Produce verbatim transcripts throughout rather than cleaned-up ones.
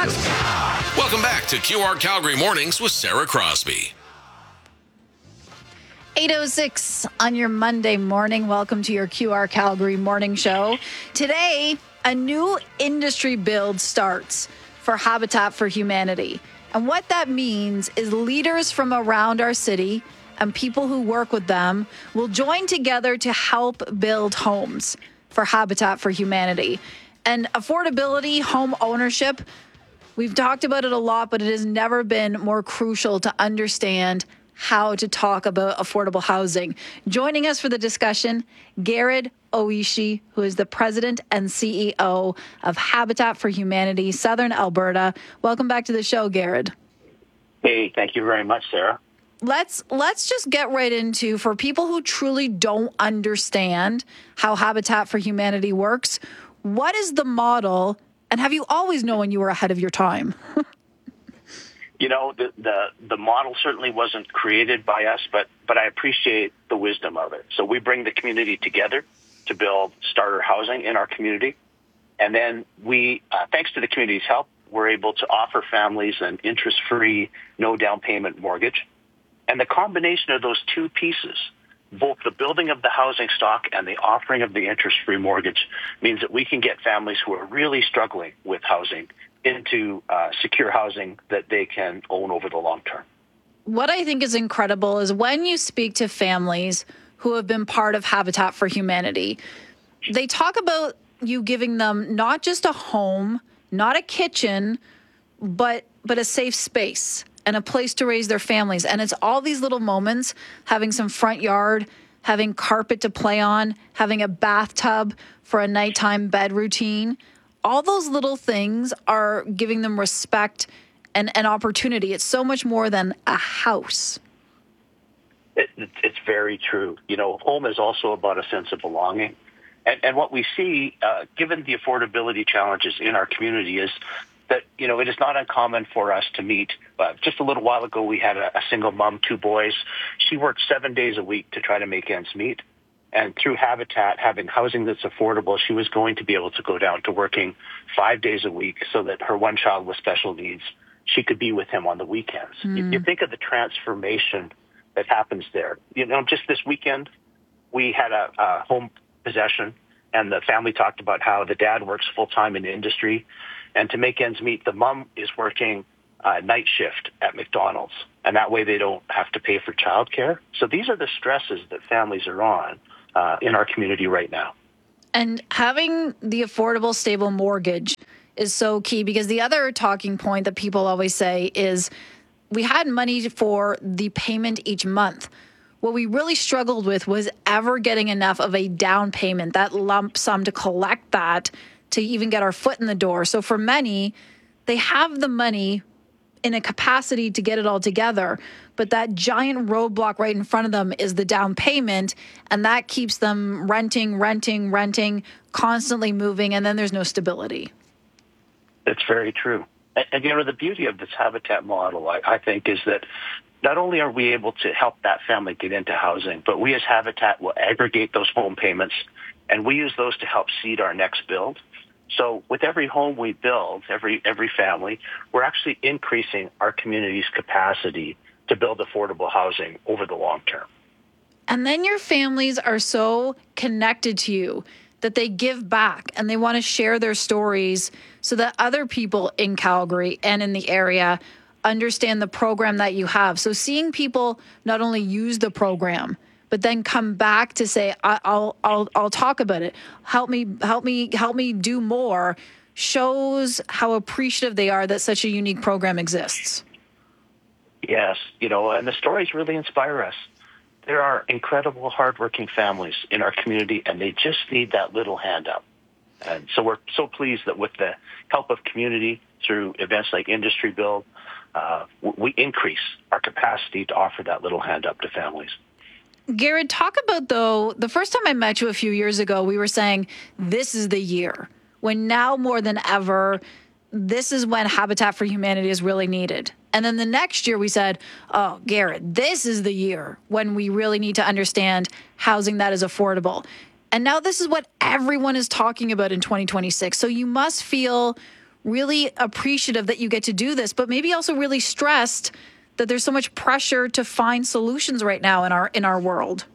Welcome back to Q R Calgary Mornings with Sarah Crosby. eight oh six on your Monday morning. Welcome to your Q R Calgary morning show. Today, a new industry build starts for Habitat for Humanity. And what that means is leaders from around our city and people who work with them will join together to help build homes for Habitat for Humanity. And affordability, home ownership, we've talked about it a lot, but it has never been more crucial to understand how to talk about affordable housing. Joining us for the discussion, Garrett Oishi, who is the president and C E O of Habitat for Humanity, Southern Alberta. Welcome back to the show, Garrett. Hey, thank you very much, Sarah. Let's let's just get right into, for people who truly don't understand how Habitat for Humanity works, what is the model, and have you always known you were ahead of your time? You know, the, the the model certainly wasn't created by us, but but I appreciate the wisdom of it. So we bring the community together to build starter housing in our community. And then we, uh, thanks to the community's help, we're able to offer families an interest-free, no down payment mortgage. And the combination of those two pieces, both the building of the housing stock and the offering of the interest-free mortgage, means that we can get families who are really struggling with housing into uh, secure housing that they can own over the long term. What I think is incredible is when you speak to families who have been part of Habitat for Humanity, they talk about you giving them not just a home, not a kitchen, but but a safe space and a place to raise their families. And it's all these little moments, having some front yard, having carpet to play on, having a bathtub for a nighttime bed routine. All those little things are giving them respect and, and opportunity. It's so much more than a house. It, it's very true. You know, home is also about a sense of belonging. And, and what we see, uh, given the affordability challenges in our community, is that, you know, it is not uncommon for us to meet. Uh, just a little while ago, we had a, a single mom, two boys. She worked seven days a week to try to make ends meet. And through Habitat, having housing that's affordable, she was going to be able to go down to working five days a week so that her one child with special needs, she could be with him on the weekends. Mm. You, you think of the transformation that happens there. You know, just this weekend, we had a, a home possession, and the family talked about how the dad works full-time in the industry, and to make ends meet, the mom is working uh, night shift at McDonald's, and that way they don't have to pay for childcare. So these are the stresses that families are on Uh, in our community right now. And having the affordable, stable mortgage is so key, because the other talking point that people always say is we had money for the payment each month. What we really struggled with was ever getting enough of a down payment, that lump sum to collect that to even get our foot in the door. So for many, they have the money in a capacity to get it all together, but that giant roadblock right in front of them is the down payment, and that keeps them renting, renting, renting, constantly moving, and then there's no stability. That's very true. And, and you know, the beauty of this Habitat model, I, I think, is that not only are we able to help that family get into housing, but we as Habitat will aggregate those home payments, and we use those to help seed our next build. So with every home we build, every every family, we're actually increasing our community's capacity to build affordable housing over the long term. And then your families are so connected to you that they give back and they want to share their stories so that other people in Calgary and in the area understand the program that you have. So seeing people not only use the program, but then come back to say, I'll, I'll, I'll talk about it. Help me, help me, help me do more, shows how appreciative they are that such a unique program exists. Yes, you know, and the stories really inspire us. There are incredible, hardworking families in our community, and they just need that little hand up. And so we're so pleased that with the help of community through events like Industry Build, uh, we increase our capacity to offer that little hand up to families. Garrett, talk about, though, the first time I met you a few years ago, we were saying this is the year when now more than ever, this is when Habitat for Humanity is really needed. And then the next year we said, oh, Garrett, this is the year when we really need to understand housing that is affordable. And now this is what everyone is talking about in twenty twenty-six. So you must feel really appreciative that you get to do this, but maybe also really stressed that there's so much pressure to find solutions right now in our in our world.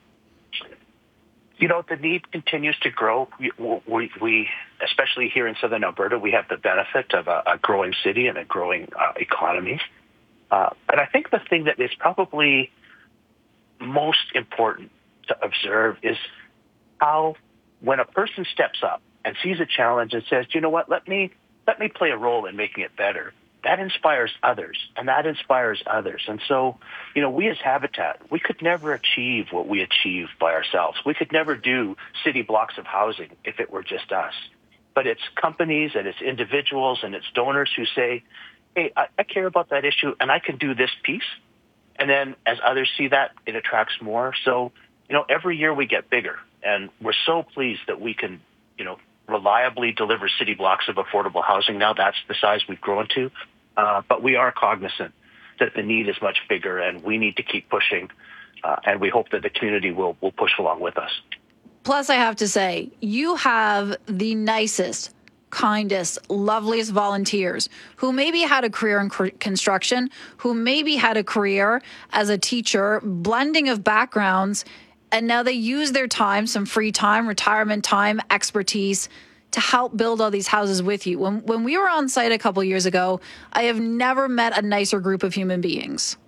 You know, the need continues to grow. We, we, we especially here in Southern Alberta, we have the benefit of a, a growing city and a growing uh, economy. Uh, and I think the thing that is probably most important to observe is how when a person steps up and sees a challenge and says, you know what, let me let me play a role in making it better, that inspires others, and that inspires others. And so, you know, we as Habitat, we could never achieve what we achieve by ourselves. We could never do city blocks of housing if it were just us. But it's companies and it's individuals and it's donors who say, hey, I, I care about that issue and I can do this piece. And then as others see that, it attracts more. So, you know, every year we get bigger, and we're so pleased that we can, you know, reliably deliver city blocks of affordable housing now. That's the size we've grown to. Uh, but we are cognizant that the need is much bigger, and we need to keep pushing, uh, and we hope that the community will, will push along with us. Plus, I have to say, you have the nicest, kindest, loveliest volunteers who maybe had a career in construction, who maybe had a career as a teacher, blending of backgrounds, and now they use their time, some free time, retirement time, expertise, to help build all these houses with you. When when we were on site a couple years ago, I have never met a nicer group of human beings.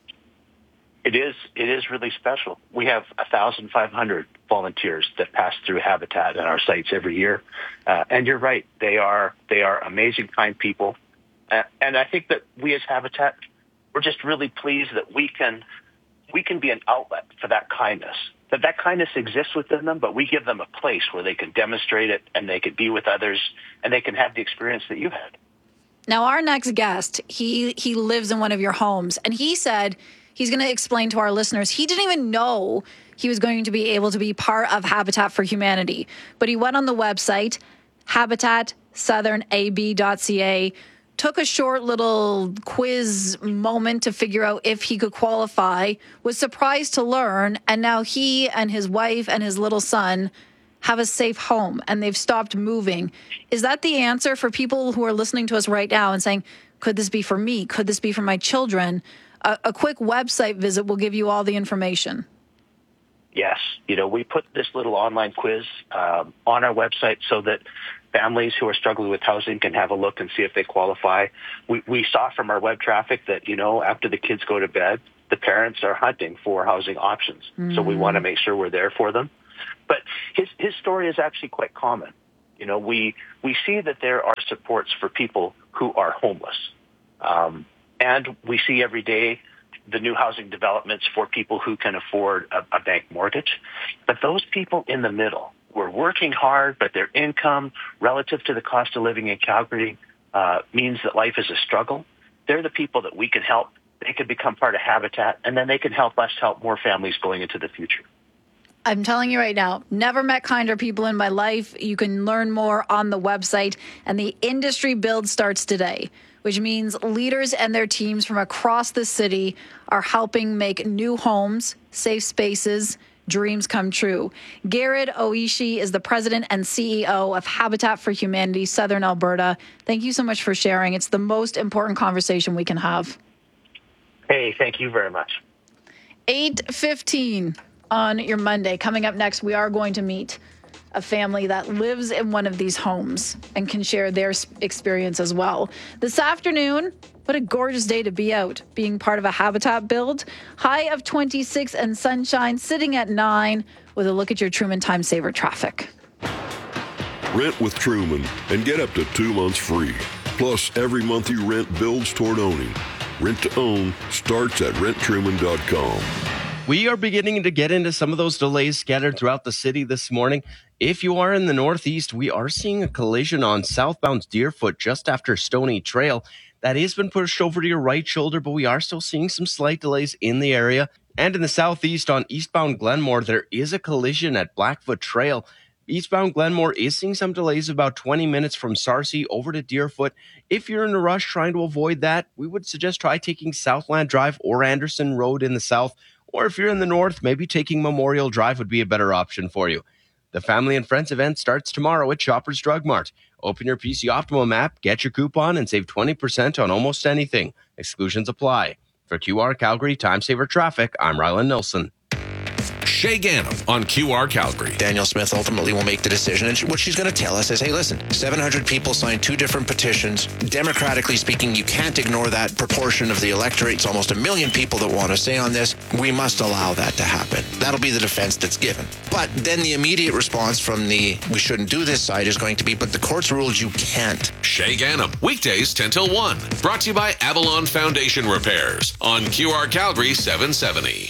It is it is really special. We have one thousand five hundred volunteers that pass through Habitat at our sites every year. Uh, and you're right, they are they are amazing, kind people. Uh, and I think that we as Habitat, we're just really pleased that we can we can be an outlet for that kindness. That that kindness exists within them, but we give them a place where they can demonstrate it and they can be with others and they can have the experience that you had. Now, our next guest, he he lives in one of your homes, and he said he's going to explain to our listeners he didn't even know he was going to be able to be part of Habitat for Humanity. But he went on the website, habitat southern a b dot c a, took a short little quiz moment to figure out if he could qualify, was surprised to learn, and now he and his wife and his little son have a safe home, and they've stopped moving. Is that the answer for people who are listening to us right now and saying, could this be for me? Could this be for my children? A, a quick website visit will give you all the information. Yes. You know, we put this little online quiz um, on our website so that families who are struggling with housing can have a look and see if they qualify. We, we saw from our web traffic that, you know, after the kids go to bed, the parents are hunting for housing options. Mm-hmm. So we want to make sure we're there for them. But his, his story is actually quite common. You know, we, we see that there are supports for people who are homeless. Um, and we see every day the new housing developments for people who can afford a, a bank mortgage. But those people in the middle who are working hard, but their income relative to the cost of living in Calgary uh, means that life is a struggle. They're the people that we can help. They can become part of Habitat, and then they can help us help more families going into the future. I'm telling you right now, never met kinder people in my life. You can learn more on the website, and the industry build starts today, which means leaders and their teams from across the city are helping make new homes, safe spaces, dreams come true. Garrett Oishi is the president and C E O of Habitat for Humanity, Southern Alberta. Thank you so much for sharing. It's the most important conversation we can have. Hey, thank you very much. eight fifteen on your Monday. Coming up next, we are going to meet a family that lives in one of these homes and can share their experience as well. This afternoon, what a gorgeous day to be out, being part of a Habitat build. High of twenty-six and sunshine, sitting at nine with a look at your Truman Time Saver traffic. Rent with Truman and get up to two months free. Plus, every month you rent builds toward owning. Rent to own starts at rent truman dot com. We are beginning to get into some of those delays scattered throughout the city this morning. If you are in the northeast, we are seeing a collision on southbound Deerfoot just after Stony Trail. That has been pushed over to your right shoulder, but we are still seeing some slight delays in the area. And in the southeast on eastbound Glenmore, there is a collision at Blackfoot Trail. Eastbound Glenmore is seeing some delays about twenty minutes from Sarcee over to Deerfoot. If you're in a rush trying to avoid that, we would suggest try taking Southland Drive or Anderson Road in the south. Or if you're in the north, maybe taking Memorial Drive would be a better option for you. The Family and Friends event starts tomorrow at Shoppers Drug Mart. Open your P C Optimum app, get your coupon, and save twenty percent on almost anything. Exclusions apply. For Q R Calgary Time Saver Traffic, I'm Rylan Nilsson. Shay Gannam on Q R Calgary. Danielle Smith ultimately will make the decision. And what she's going to tell us is, hey, listen, seven hundred people signed two different petitions. Democratically speaking, you can't ignore that proportion of the electorate. It's almost a million people that want to say on this. We must allow that to happen. That'll be the defense that's given. But then the immediate response from the we shouldn't do this side is going to be, but the courts ruled you can't. Shay Gannam, weekdays ten till one. Brought to you by Avalon Foundation Repairs on Q R Calgary seven seventy.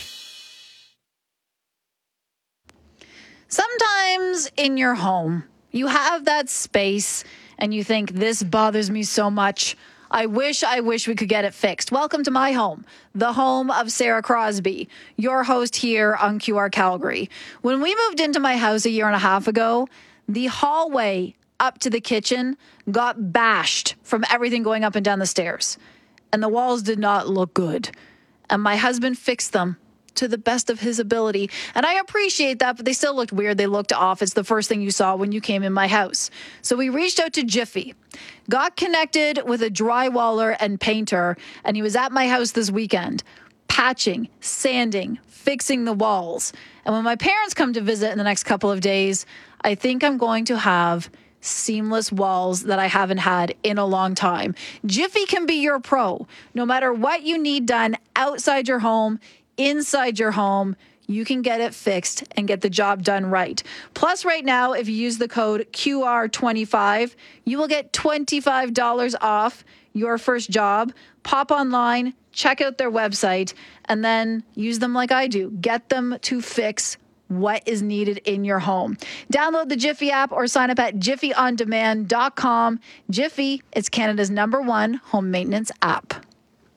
Sometimes in your home, you have that space and you think, this bothers me so much. I wish, I wish we could get it fixed. Welcome to my home, the home of Sarah Crosby, your host here on Q R Calgary. When we moved into my house a year and a half ago, the hallway up to the kitchen got bashed from everything going up and down the stairs. And the walls did not look good. And my husband fixed them to the best of his ability. And I appreciate that, but they still looked weird. They looked off. It's the first thing you saw when you came in my house. So we reached out to Jiffy, got connected with a drywaller and painter, and he was at my house this weekend, patching, sanding, fixing the walls. And when my parents come to visit in the next couple of days, I think I'm going to have seamless walls that I haven't had in a long time. Jiffy can be your pro. No matter what you need done outside your home, inside your home, you can get it fixed and get the job done right. Plus, right now, if you use the code Q R twenty-five, you will get twenty-five dollars off your first job. Pop online, check out their website, and then use them like I do. Get them to fix what is needed in your home. Download the Jiffy app or sign up at jiffy on demand dot com. Jiffy is Canada's number one home maintenance app.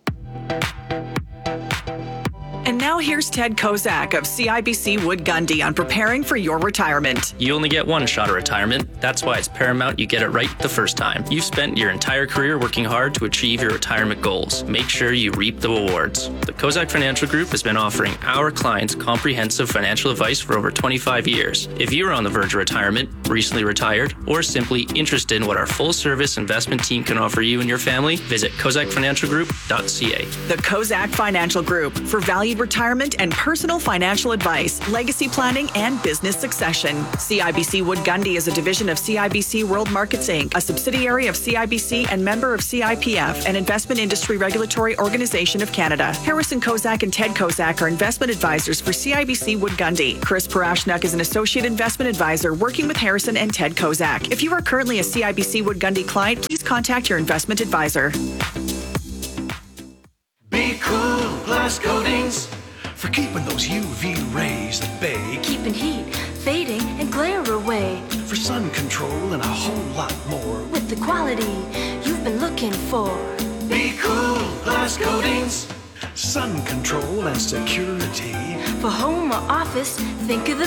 And now here's Ted Kozak of C I B C Wood Gundy on preparing for your retirement. You only get one shot at retirement. That's why it's paramount you get it right the first time. You've spent your entire career working hard to achieve your retirement goals. Make sure you reap the rewards. The Kozak Financial Group has been offering our clients comprehensive financial advice for over twenty-five years. If you're on the verge of retirement, recently retired, or simply interested in what our full-service investment team can offer you and your family, visit kozak financial group dot c a. The Kozak Financial Group for valued retirement and personal financial advice, legacy planning, and business succession. C I B C Wood Gundy is a division of C I B C World Markets Incorporated, a subsidiary of C I B C and member of C I P F, an investment industry regulatory organization of Canada. Harrison Kozak and Ted Kozak are investment advisors for C I B C Wood Gundy. Chris Parashnuk is an associate investment advisor working with Harrison and Ted Kozak. If you are currently a C I B C Wood Gundy client, please contact your investment advisor. Be cool, glass coatings, for keeping those U V rays at bay. Keeping heat, fading, and glare away. For sun control and a whole lot more. With the quality you've been looking for. Be cool, glass coatings, sun control and security. For home or office, think of the